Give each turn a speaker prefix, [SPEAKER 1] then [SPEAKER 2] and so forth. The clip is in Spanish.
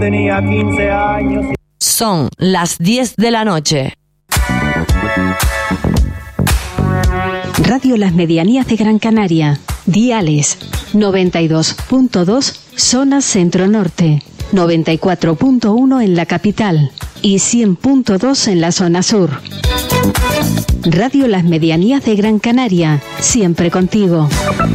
[SPEAKER 1] Tenía 15 años.
[SPEAKER 2] Son las 10 de la noche.
[SPEAKER 3] Radio Las Medianías de Gran Canaria. Diales 92.2 zona centro-norte, 94.1 en la capital y 100.2 en la zona sur. Radio Las Medianías de Gran Canaria, siempre contigo.